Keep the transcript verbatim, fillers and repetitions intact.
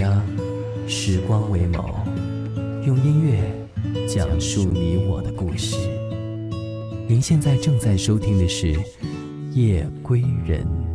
家，时光为眸，用音乐讲述你我的故事。您现在正在收听的是《夜归人》。